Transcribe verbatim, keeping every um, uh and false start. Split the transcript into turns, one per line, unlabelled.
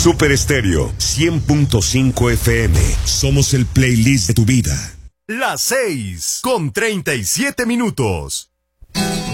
Super Estéreo cien punto cinco F M. Somos el playlist de tu vida.
Las seis con treinta y siete minutos.